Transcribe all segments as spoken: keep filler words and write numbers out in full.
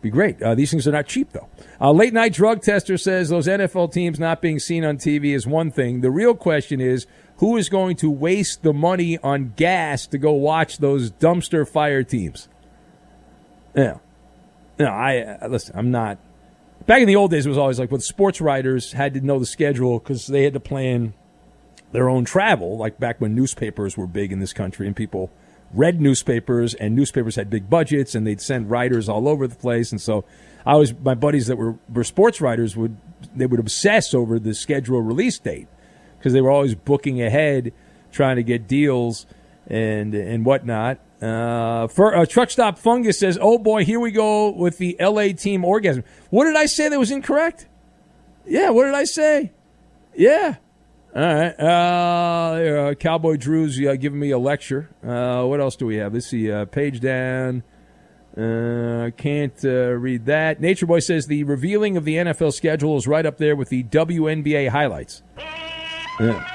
Be great. Uh, these things are not cheap, though. Uh, late night drug tester says those N F L teams not being seen on T V is one thing. The real question is, who is going to waste the money on gas to go watch those dumpster fire teams? Yeah. No, I uh, listen, I'm not. Back in the old days, it was always like, well, sports writers had to know the schedule because they had to plan their own travel, like back when newspapers were big in this country and people read newspapers, and newspapers had big budgets, and they'd send writers all over the place. And so I was, my buddies that were, were sports writers would, they would obsess over the schedule release date because they were always booking ahead, trying to get deals and and whatnot. Uh, for uh, Truck Stop Fungus says, oh boy, here we go with the L A team orgasm. What did I say that was incorrect? Yeah, what did I say? Yeah. All right. Uh, uh, Cowboy Drew's uh, giving me a lecture. Uh, what else do we have? Let's see. Uh, page down. Uh, can't uh, read that. Nature Boy says the revealing of the N F L schedule is right up there with the W N B A highlights. Yeah.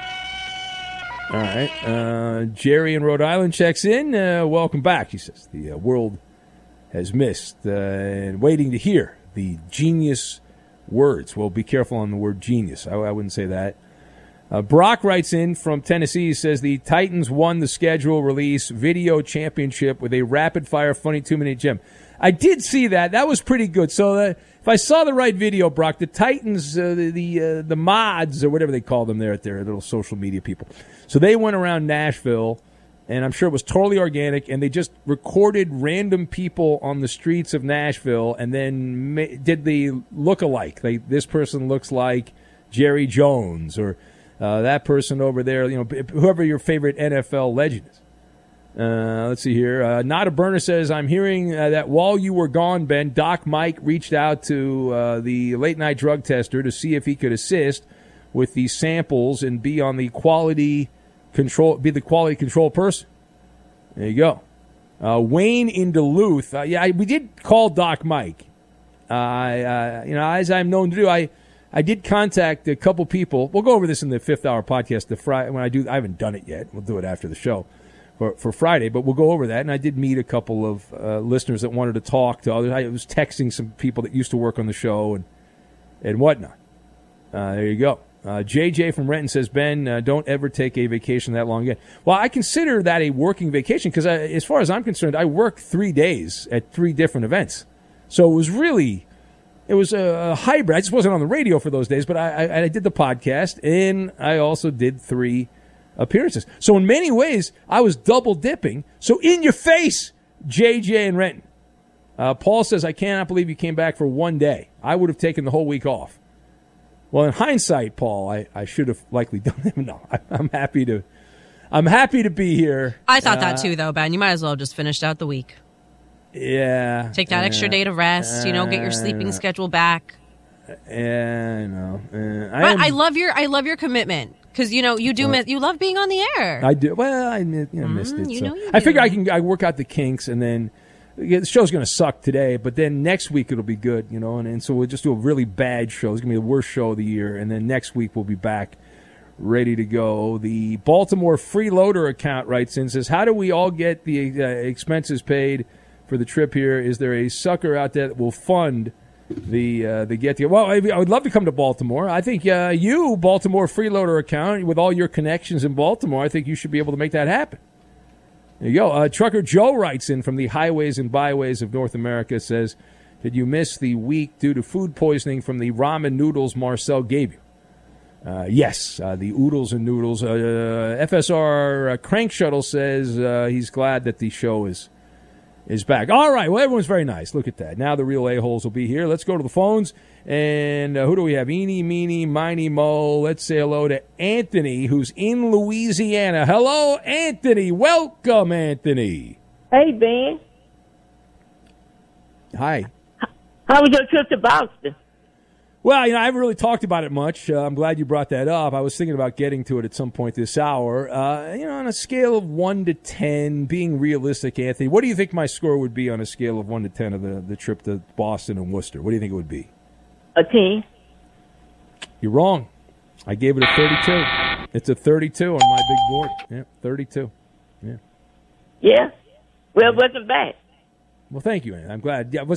All right. Uh, Jerry in Rhode Island checks in. Uh, welcome back, he says. The uh, world has missed uh, and waiting to hear the genius words. Well, be careful on the word genius. I, I wouldn't say that. Uh, Brock writes in from Tennessee. He says the Titans won the schedule release video championship with a rapid-fire funny two-minute gem. I did see that. That was pretty good. So uh, if I saw the right video, Brock, the Titans, uh, the the, uh, the mods, or whatever they call them there at their little social media people. So they went around Nashville, and I'm sure it was totally organic, and they just recorded random people on the streets of Nashville and then ma- did the look-alike. They, this person looks like Jerry Jones, or uh, that person over there, you know, whoever your favorite N F L legend is. Uh, let's see here. Uh, Not a Burner says, I'm hearing uh, that while you were gone, Ben, Doc Mike reached out to uh, the late-night drug tester to see if he could assist with the samples and be on the quality control, be the quality control person. There you go. Uh, Wayne in Duluth. Uh, yeah, I, we did call Doc Mike. Uh, uh, you know, as I'm known to do, I I did contact a couple people. We'll go over this in the fifth hour podcast. The Friday when I do, I haven't done it yet. We'll do it after the show. For, for Friday, but we'll go over that. And I did meet a couple of uh, listeners that wanted to talk to others. I was texting some people that used to work on the show and and whatnot. Uh, there you go. Uh, J J from Renton says, Ben, uh, don't ever take a vacation that long again. Well, I consider that a working vacation because as far as I'm concerned, I worked three days at three different events. So it was really, it was a, a hybrid. I just wasn't on the radio for those days, but I, I, I did the podcast, and I also did three appearances. So in many ways, I was double dipping. So in your face, J J and Renton. Uh, Paul says, I cannot believe you came back for one day. I would have taken the whole week off. Well, in hindsight, Paul, I, I should have likely done it. No, I, I'm happy to I'm happy to be here. I thought uh, that too, though, Ben. You might as well have just finished out the week. Yeah. Take that uh, extra day to rest, uh, you know, get your sleeping schedule back. Yeah, I know. Uh, I, but am, I love your I love your commitment. Because, you know, you do miss, you love being on the air. I do. Well, I you know, mm, missed it. You so. know you I do. figure I can I work out the kinks, and then the show's going to suck today, but then next week it'll be good, you know. And, and so we'll just do a really bad show. It's going to be the worst show of the year. And then next week we'll be back ready to go. The Baltimore Freeloader account writes in, says, how do we all get the uh, expenses paid for the trip here? Is there a sucker out there that will fund the uh, the get together? Well, I, I would love to come to Baltimore. I think uh, you, Baltimore Freeloader account, with all your connections in Baltimore, I think you should be able to make that happen. There you go. Uh, Trucker Joe writes in from the highways and byways of North America, says, did you miss the week due to food poisoning from the ramen noodles Marcel gave you? Uh, yes, uh, the oodles and noodles. Uh, F S R uh, Crank Shuttle says uh, he's glad that the show is is back. All right, well, everyone's very nice. Look at that. Now the real a-holes will be here. Let's go to the phones. And uh, who do we have? Eeny, meeny, miny, mo. Let's say hello to Anthony, who's in Louisiana. Hello, Anthony. Welcome, Anthony. Hey, Ben. Hi. How was your trip to Boston? Well, you know, I haven't really talked about it much. Uh, I'm glad you brought that up. I was thinking about getting to it at some point this hour. Uh, you know, on a scale of one to ten, being realistic, Anthony, what do you think my score would be on a scale of one to ten of the, the trip to Boston and Worcester? What do you think it would be? A ten. You're wrong. I gave it a thirty-two. It's a thirty-two on my big board. Yeah, thirty-two. Yeah. Yeah? Well, it wasn't bad. Well, thank you, Anthony. I'm glad. Yeah,